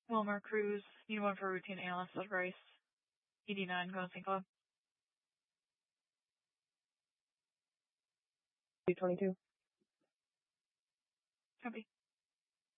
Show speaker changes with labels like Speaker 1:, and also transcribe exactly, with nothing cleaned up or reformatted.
Speaker 1: Wilmer Cruz, need one for routine analyst of Rice. eighty-nine, go Saint Club.
Speaker 2: twenty-two.
Speaker 1: Copy.